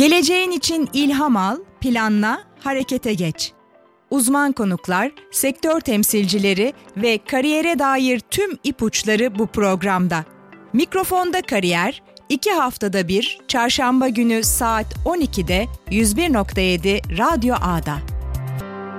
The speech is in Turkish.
Geleceğin için ilham al, planla, harekete geç. Uzman konuklar, sektör temsilcileri ve kariyere dair tüm ipuçları bu programda. Mikrofonda Kariyer, 2 haftada bir, Çarşamba günü saat 12'de 101.7 Radyo A'da.